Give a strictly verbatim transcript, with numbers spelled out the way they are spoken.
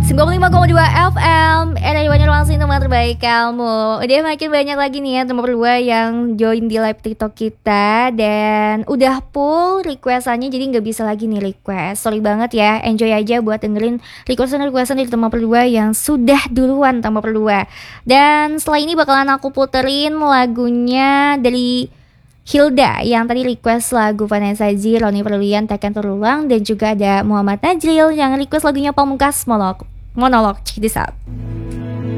sembilan puluh lima koma dua F M, era banyak langsung teman terbaik kamu. Udah makin banyak lagi nih ya teman berdua yang join di live TikTok kita. Dan udah full requestannya, jadi gak bisa lagi nih request. Sorry banget ya, enjoy aja buat dengerin requestan-requestan dari teman berdua yang sudah duluan teman berdua. Dan setelah ini bakalan aku puterin lagunya dari Hilda yang tadi request lagu Vanessa J, Roni Perlian, Takkan Terulang. Dan juga ada Muhammad Najril yang request lagunya Pamungkas, Monolog. Monolog, check this out.